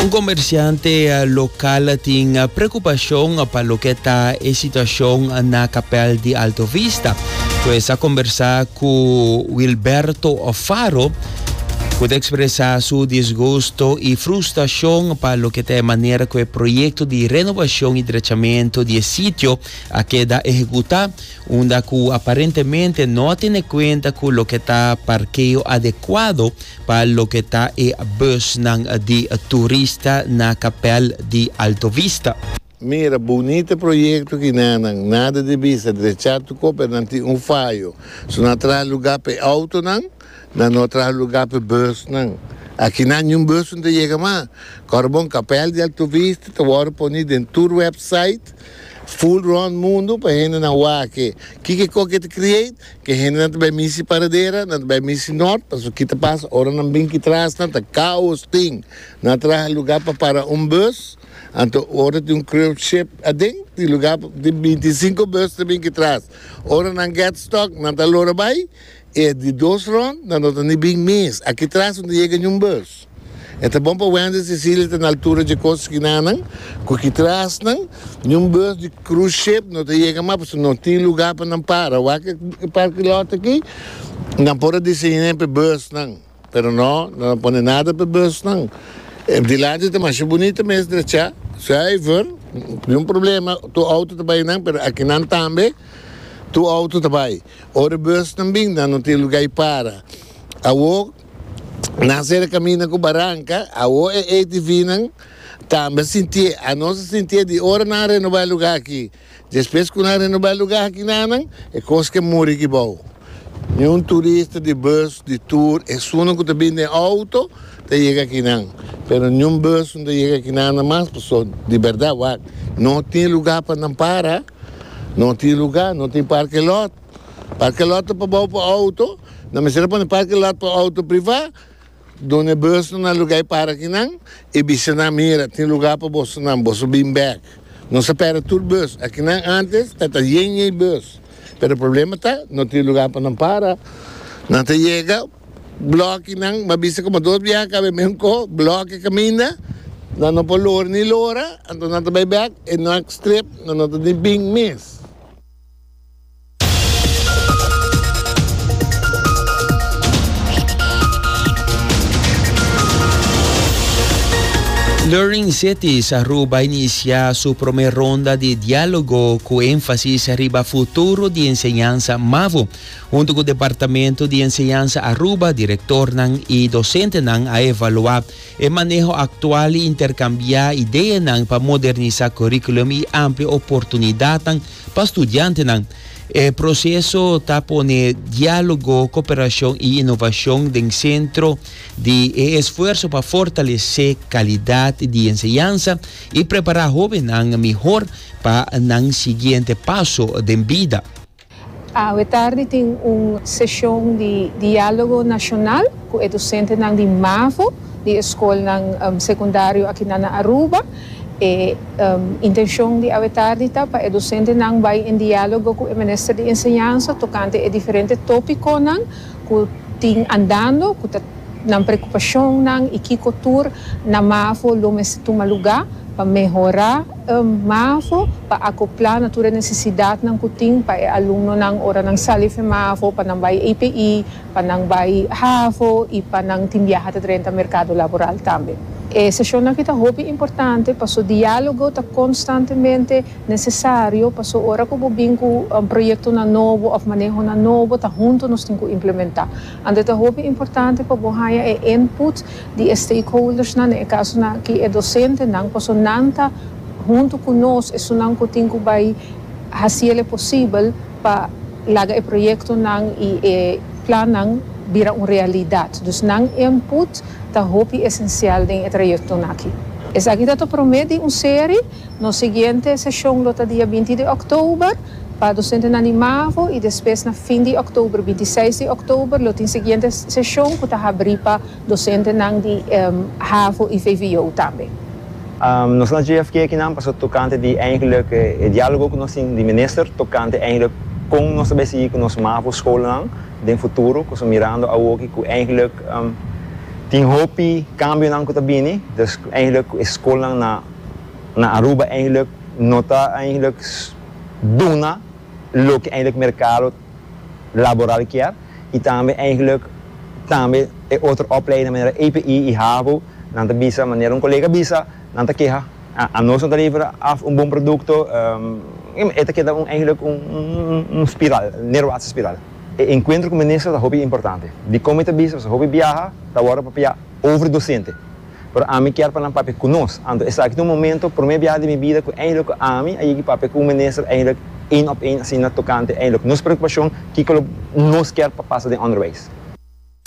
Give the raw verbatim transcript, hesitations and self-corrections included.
Um comerciante uh, local tem uh, preocupação uh, para o que está a situação uh, na Capela de Alto Vista. Pois a conversar com Wilberto Faro, pode expressar seu desgosto e frustração para o que tem a maneira que o projeto de renovação e tratamento de sítio a queda executar, onde que aparentemente não tem em conta com o que está parqueio adequado para o que está e bus de turista na Capela de Alto Vista. Mira, bonito projeto que não nada de vista, deixado cooper não tem um falho. Se não traz lugar para auto não, não traz lugar para bus não. Aqui não nenhum bus não chega mais. Carbon Capela de Alto Vista, tu vai pôr dentro tour website, full round mundo para gente não vai que que que coque te create, que gente não vai missar paradeira, não vai missar norte, para que te passa, ora não bem que traz não tá caos tem, não traz lugar para para um bus. Então, ora tem um cruise ship adentro, tem lugar de vinte e cinco buses também que traz. Ora não get stock, não está lora vai, e de dois rounds, não está nem bem mês. Aqui atrás não chega nenhum bus. É bom para o Wanda Cecília, na altura de coisas que não, que aqui atrás não, nenhum bus de cruise ship não chega mais, porque não tem lugar para não parar. O que para que lota aqui, não pode desenhar para bus não. Pero não, não pode nada para bus não. De lado está mais bonito mesmo, deixar. Sai, ver, nenhum problema. Tu auto também não, mas aqui não também. Tu auto também. Ora, bus também não tem lugar para. A o nascer caminho com barranca, a o é é divina. Também sentir, a nossa sentir de hora não renovar lugar aqui. Depois que não renovar lugar aqui não, é coisa que morre aqui bom. Nenhum turista de bus, de tour, é só que também de auto. Te chega aqui não, pero nenhum bus não chega aqui nada mais, pessoal, de verdade, não tem lugar para não parar, não tem lugar, não tem parque lot, parque lot para bom para auto, não me serve para parque lot para auto privado, onde bus não há lugar para aqui não, e bicha na mira, tem lugar para você não, você bem back, não se espera tudo bus, aqui não antes, está cheio de bus, pero o problema está, não tem lugar para não parar, não te chega. Bloque nang mabisa ko mados biya ka bem ko bloque camina na no polor ni lora anto na tabay back e no strip na no de bing miss. Learning Cities Aruba inicia su primera ronda de diálogo con énfasis arriba futuro de enseñanza MAVO. Junto con el Departamento de Enseñanza Aruba, director nan y docente nan a evaluar el manejo actual y intercambiar ideas nan para modernizar currículum y amplia oportunidad nan para estudiantes nan. El proceso está pone diálogo, cooperación y innovación del centro de esfuerzo para fortalecer calidad de enseñanza y preparar jóvenes mejor para el siguiente paso de vida. A tarde tem uma sessão de diálogo nacional com o docente de MAVO, de escola um, secundário aqui na Aruba. E um, intenção de a tarde tá para o docente não vai em diálogo com o ministro de enseñanza tocante a diferentes tópicos não que tem andando, que na preocupação não e que cultura na MAVO lo se toma lugar para melhorar um, MAVO, para acoplar na tua necessidade não que tem para aluno não ora não sali fe MAVO, para não vai A P I, para não vai HAVO e para não tem viajar dentro do mercado laboral também. E sessão aqui está muito importante, para o diálogo está constantemente necessário, para o hora que o bingo um projeto na novo, ou manejo na novo, está junto nós temos que implementar. Então está muito importante para bohaya e input de stakeholders na, no caso na que é docente, não para o nanta junto conosco, isso não que tem que vai fazer o possível para lagar o projeto não e e plano vira uma realidade. Dus não input está muito essencial em projeto aqui. Essa aqui está promete uma série, na seguinte sessão, no dia vinte de outubro, para docente na MAVO e depois na fim de outubro, vinte e seis de outubro, no tem seguinte sessão que está abrir para docente na de um, HAVO e V V O também. Um, nós na G F K aqui não passou tocante de eigenlijk uh, diálogo com nós de minister, tocante eigenlijk com nós bem com nós MAVO escola não, de futuro, com mirando ao que eigenlijk um, Ting hopi cambio nang kutabini, dus eigenlijk is school nang na na Aruba eigenlijk nota eigenlijk dona look eigenlijk mercado laboral kier. I também eigenlijk também é outra opleiding maneira E P I e Havo, nanta bisa maneira um colega bisa, nanta queja a, a nós não livra af um bom produto, um, é que dá um eigenlijk um, um, um spiral, nervosa spiral. E encontro com o ministro da hobby importante. De como está bisa, se hobby viaja, da hora para over docente. Pero a mim quer falar para conosco. Então, esse aqui no momento, por minha viagem de minha vida, que eigenlijk a mim, aí que para com o ministro eigenlijk één op één assim na tocante eigenlijk nos preocupação que nós quer para passar de onderwijs.